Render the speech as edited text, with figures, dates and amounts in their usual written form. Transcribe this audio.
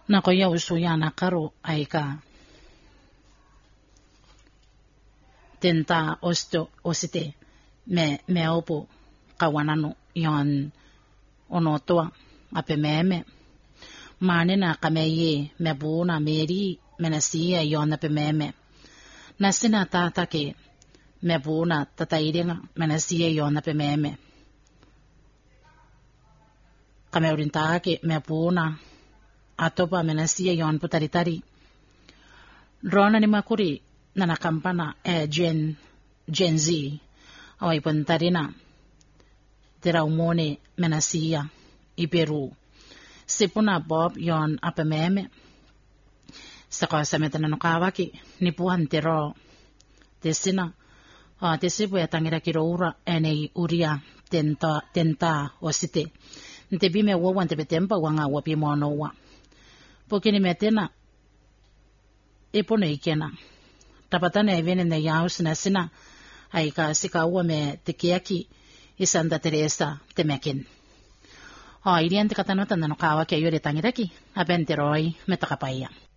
Na ko ya usuya na karo ay ka. Tenta osite me opo kawanano yon onotoa ape meme. Mane na kameye me buna meri menasiya yon ape meme. Nasina tata ke me buna tatairinga menasiya yon ape meme. Kame urinta ke me buna atopa menasiya yon putaritari. Rona ni makuri na nakampana Gen Z away puntarina tira umone menasiya i Peru. Sipuna Bob yon apameme sa kasameta na nukawaki ni puhan tiro tesina tesipu ya tangira kiroura ene uria tenta osite ntebi me wawan tebe tempa wanga wapi monowa pokini metena ipone ikena tapatana evene na yaus na sina ay ka sikawa me tekiaki isanda Teresa temekin. Irian te katanota na nukawa kaya yuri tangiraki abenteroi metakapaya.